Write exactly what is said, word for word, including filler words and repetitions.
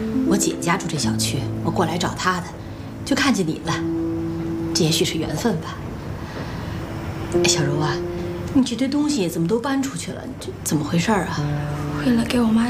我姐家住这小区，我过来找她的，就看见你了，这也许是缘分吧。哎，小柔啊，你这堆东西怎么都搬出去了？这怎么回事啊？ 为了给我妈